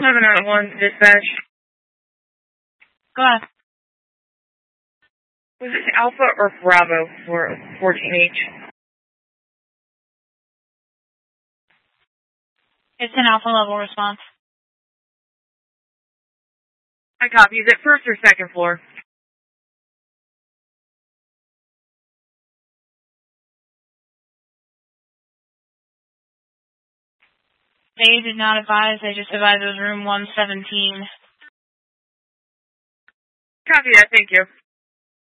791 dispatch. Go ahead. Was it Alpha or Bravo for 14H? It's an Alpha level response. I copy. Is it first or second floor? They did not advise. They just advised it was room 117. Copy that. Thank you.